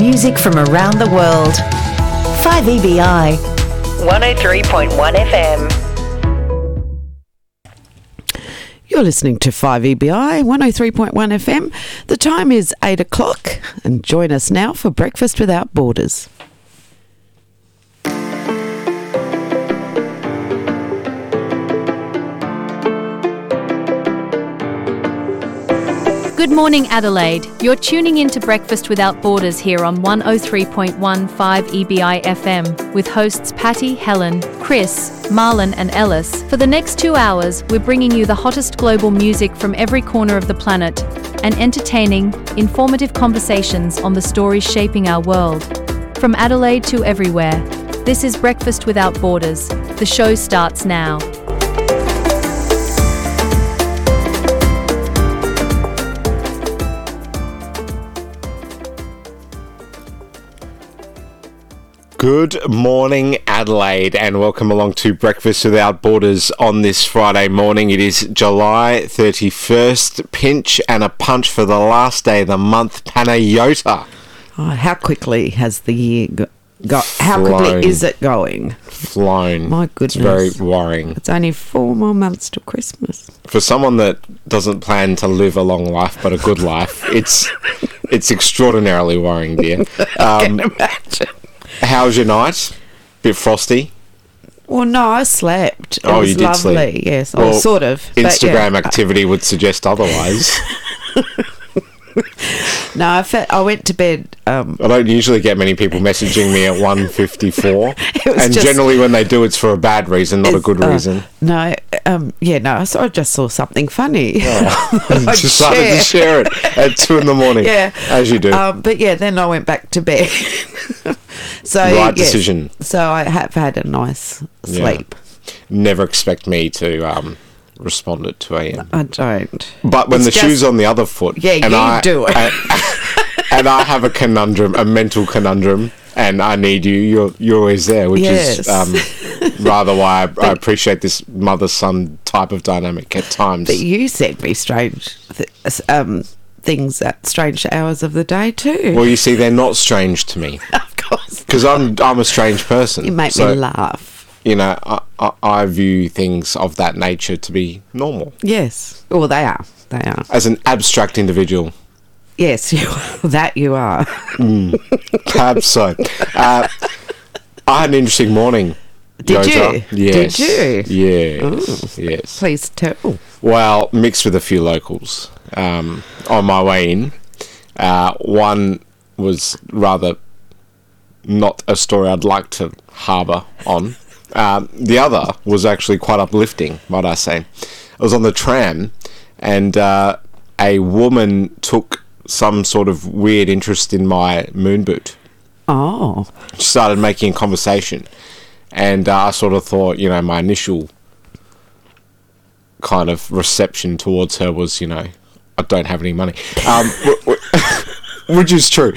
music from around the world. 5EBI 103.1 FM. You're listening to 5EBI 103.1 FM. The time is 8 o'clock, and join us now for Breakfast Without Borders. Good morning, Adelaide. You're tuning in to Breakfast Without Borders here on 103.15 EBI FM with hosts Patty, Helen, Chris, Marlon and Ellis. For the next 2 hours, we're bringing you the hottest global music from every corner of the planet and entertaining, informative conversations on the stories shaping our world. From Adelaide to everywhere, this is Breakfast Without Borders. The show starts now. Good morning, Adelaide, and welcome along to Breakfast Without Borders on this Friday morning. It is July 31st, pinch and a punch for the last day of the month, Panayota. Oh, how quickly has the year how quickly is it going? Flown. My goodness. It's very worrying. It's only 4 more months to Christmas. For someone that doesn't plan to live a long life, but a good life, it's extraordinarily worrying, dear. I can imagine. How was your night? Bit frosty? Well, no, I slept. It you was did lovely. sleep. Yes, well, sort of. Instagram activity would suggest otherwise. No, I went to bed. I don't usually get many people messaging me at 1:54, and just, generally when they do, it's for a bad reason, not a good reason. No, so I just saw something funny. I decided to share it at 2 a.m. Yeah, as you do. But yeah, then I went back to bed. So right decision. So I have had a nice sleep. Never expect me to respond at 2 a.m. I don't. But when the shoe's on the other foot, you do it. And I have a mental conundrum, and I need you. You're always there, which is rather why I appreciate this mother-son type of dynamic at times. But you send me strange things at strange hours of the day too. Well, you see, they're not strange to me. Of course. Because I'm a strange person. You make me laugh. You know, I view things of that nature to be normal. Yes. Well, they are. They are. As an abstract individual. Yes, you are. Perhaps so. I had an interesting morning. Did Yota. you? Yes. Did you? Yes. Yes. Please tell. Well, mixed with a few locals. On my way in, one was rather not a story I'd like to harbour on. The other was actually quite uplifting, might I say. I was on the tram, and a woman took some sort of weird interest in my moon boot. Oh. She started making conversation, and I sort of thought, my initial kind of reception towards her was, I don't have any money, which is true.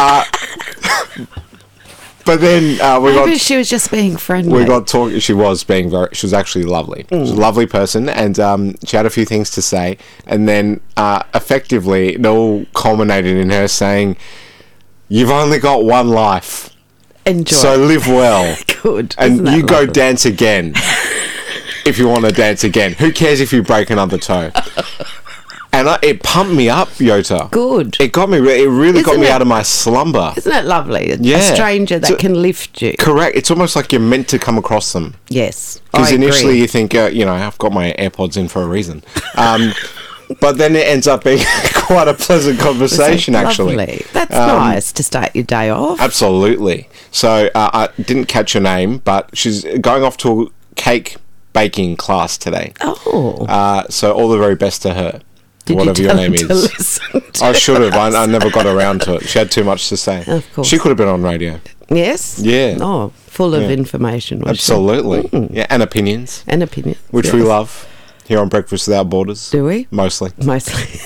But then Maybe she was just being friendly. We got talking. She was actually lovely. She was a lovely person, and she had a few things to say. And then, effectively, it all culminated in her saying, "You've only got one life. Enjoy. So live well. Good. And you go dance again if you want to dance again. Who cares if you break another toe?" And it pumped me up, Yota. Good. It got me. It really got me out of my slumber. Isn't it lovely? Yeah. A stranger that can lift you. Correct. It's almost like you're meant to come across them. Yes. Because initially you think, I've got my AirPods in for a reason. But then it ends up being quite a pleasant conversation, actually. Lovely. That's nice to start your day off. Absolutely. So I didn't catch her name, but she's going off to a cake baking class today. Oh. So all the very best to her. Did whatever you your tell name him to is. listen to I should have. I never got around to it. She had too much to say. Of course. She could have been on radio. Yes? Yeah. Oh, full of information. Absolutely. Yeah, and opinions. And opinions. Which we love here on Breakfast Without Borders. Do we? Mostly. Mostly.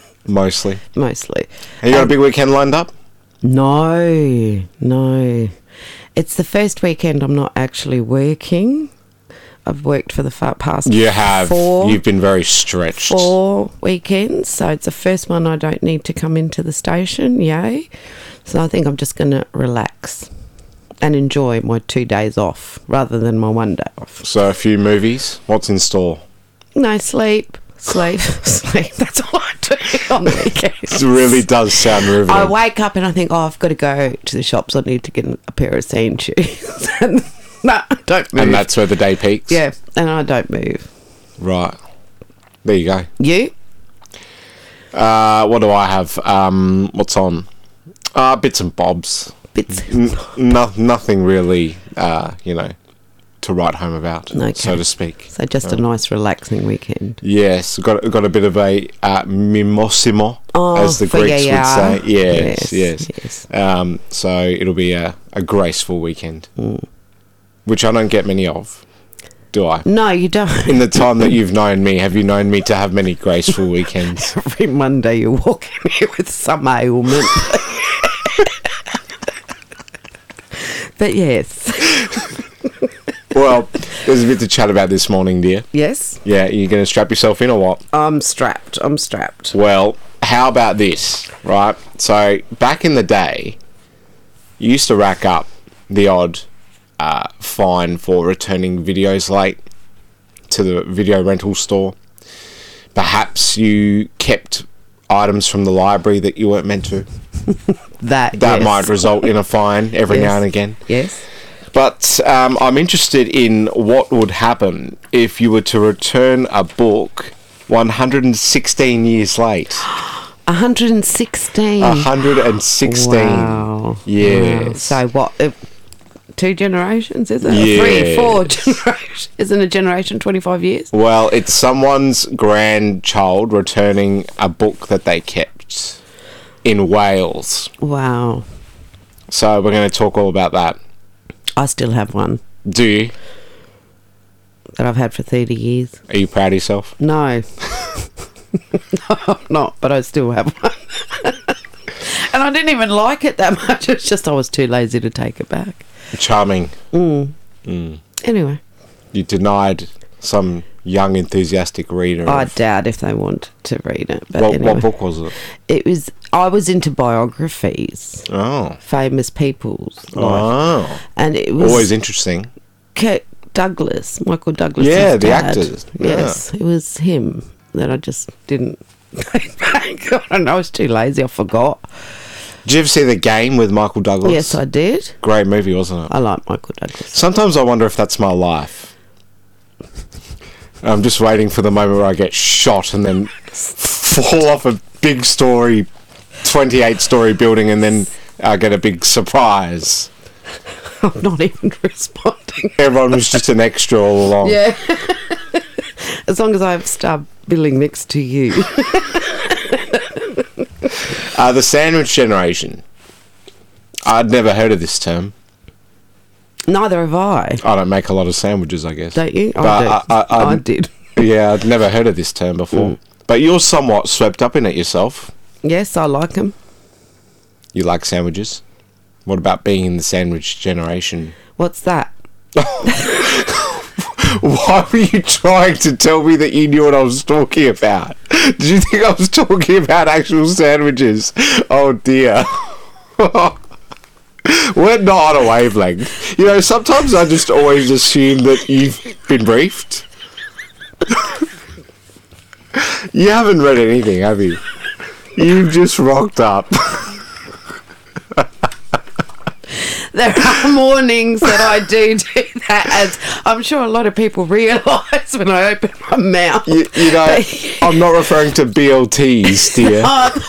Have you got a big weekend lined up? No. It's the first weekend I'm not actually working. I've worked for the past You have. You've been very stretched. 4 weekends, so it's the first one I don't need to come into the station, yay. So I think I'm just going to relax and enjoy my 2 days off rather than my 1 day off. So a few movies. What's in store? No, sleep. Sleep. That's all I do on the weekends. It really does sound riveting. I wake up and I think, I've got to go to the shops. I need to get a pair of sand shoes. And no, I don't move. And that's where the day peaks? Yeah, and I don't move. Right. There you go. You? What do I have? What's on? Bits and bobs. Nothing really, to write home about, so to speak. So just a nice relaxing weekend. Yes, got a bit of a mimosimo, as the Greeks would say. Yes. So it'll be a graceful weekend, which I don't get many of, do I? No, you don't. In the time that you've known me, have you known me to have many graceful weekends? Every Monday you walk in here with some ailment. But yes. Well, there's a bit to chat about this morning, dear. Yes? Yeah, you're going to strap yourself in or what? I'm strapped. Well, how about this, right? So, back in the day, you used to rack up the odd fine for returning videos late to the video rental store. Perhaps you kept items from the library that you weren't meant to. That yes. might result in a fine every now and again. Yes. But I'm interested in what would happen if you were to return a book 116 years late. 116? 116. Wow. Yes. Wow. So what, 2 generations, is it? Yes. 3, 4 generations. Isn't a generation 25 years? Well, it's someone's grandchild returning a book that they kept in Wales. Wow. So we're going to talk all about that. I still have one. Do you? That I've had for 30 years. Are you proud of yourself? No. No, I'm not, but I still have one. And I didn't even like it that much. It's just I was too lazy to take it back. Charming. Anyway. You denied some young enthusiastic reader. I doubt if they want to read it. But what book was it? I was into biographies. Oh. Famous people's life. Oh. And it was always interesting. Kirk Douglas, Michael Douglas. Yeah, the dad. actor. Yes, it was him that I just didn't take back. I don't know, I was too lazy, I forgot. Did you ever see The Game with Michael Douglas? Yes, I did. Great movie, wasn't it? I like Michael Douglas. Sometimes I wonder if that's my life. I'm just waiting for the moment where I get shot and then fall off a big 28-story building and then I get a big surprise. I'm not even responding. Everyone was just an extra all along. Yeah. As long as I have star billing next to you. The sandwich generation. I'd never heard of this term. Neither have I. I don't make a lot of sandwiches, I guess. Don't you? But I did. Yeah, I'd never heard of this term before. But you're somewhat swept up in it yourself. Yes, I like them. You like sandwiches? What about being in the sandwich generation? What's that? Why were you trying to tell me that you knew what I was talking about? Did you think I was talking about actual sandwiches? Oh dear. We're not on a wavelength. You know, sometimes I just always assume that you've been briefed. You haven't read anything, have you? You've just rocked up. There are mornings that I do that, as I'm sure a lot of people realise when I open my mouth. You know, I'm not referring to BLTs, dear.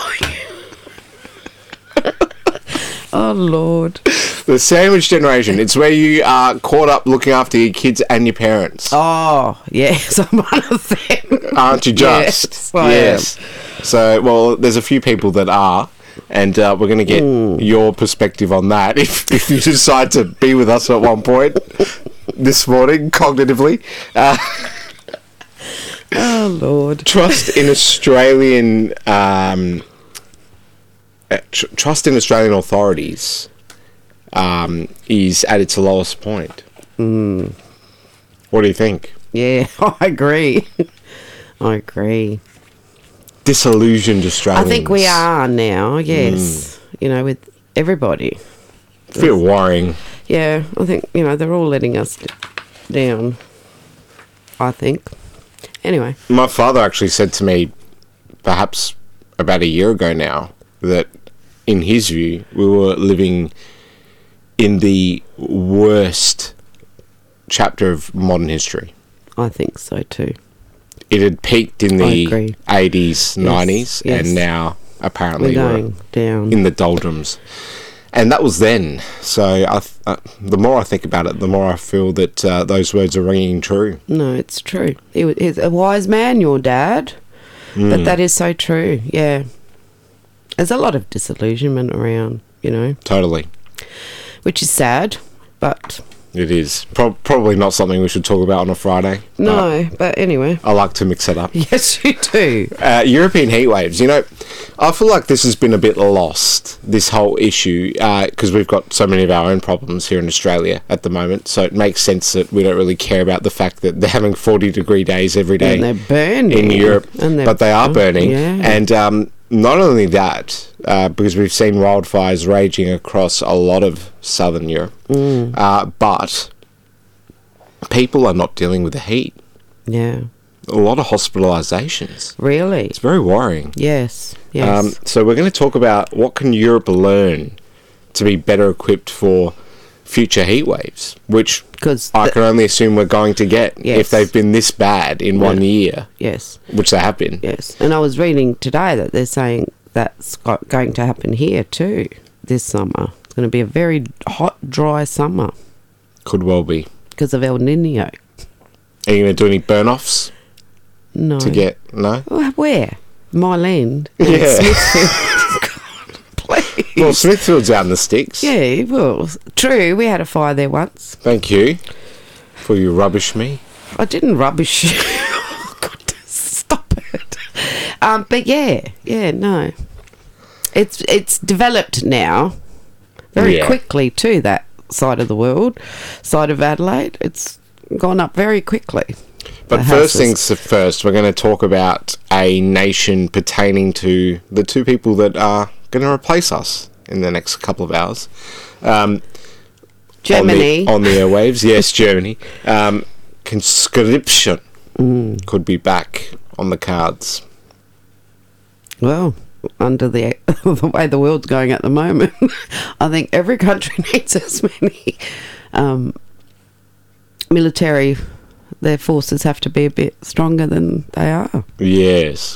Oh, Lord. The sandwich generation. It's where you are caught up looking after your kids and your parents. Oh, yes, I'm one of them. Aren't you just? Yes, I am. So, well, there's a few people that are. And we're going to get your perspective on that if you decide to be with us at one point this morning, cognitively. Oh, Lord. Trust in Australian authorities is at its lowest point. What do you think? Yeah, I agree. I agree. Disillusioned Australians. I think we are now, yes. You know, with everybody. Feel worrying. Yeah, I think, they're all letting us down, I think. Anyway. My father actually said to me, perhaps about a year ago now, that in his view, we were living in the worst chapter of modern history. I think so too. It had peaked in the 80s, 90s, yes. and now apparently we're going down in the doldrums. And that was then. So the more I think about it, the more I feel that those words are ringing true. No, it's true. He's a wise man, your dad. But that is so true, yeah. There's a lot of disillusionment around, Totally. which is sad, but... It is. Probably not something we should talk about on a Friday. No, but anyway. I like to mix it up. Yes, you do. European heat waves. I feel like this has been a bit lost, this whole issue, because we've got so many of our own problems here in Australia at the moment. So it makes sense that we don't really care about the fact that they're having 40-degree days every day. And they're burning. In Europe. But they are burning. Yeah. And not only that, because we've seen wildfires raging across a lot of southern Europe, but people are not dealing with the heat. Yeah. A lot of hospitalisations. Really? It's very worrying. Yes. So we're going to talk about what can Europe learn to be better equipped for future heat waves, which I can only assume we're going to get if they've been this bad in 1 year. Yes. Which they have been. Yes. And I was reading today that they're saying that's going to happen here too this summer. It's going to be a very hot, dry summer. Could well be. Because of El Nino. Are you going to do any burn-offs? No. No? Where? My land. Yeah. Smithfield. Please. Well, Smithfield's out in the sticks. Yeah, well, true. We had a fire there once. Thank you for you rubbish me. I didn't rubbish you. Oh, God, stop it. But no. It's developed now very quickly too, that side of the world, side of Adelaide. It's gone up very quickly. But first things first, we're going to talk about a nation pertaining to the two people that are going to replace us in the next couple of hours. Germany. On the airwaves. Yes, Germany. Conscription could be back on the cards. Well, under the way the world's going at the moment, I think every country needs as many military... Their forces have to be a bit stronger than they are. Yes.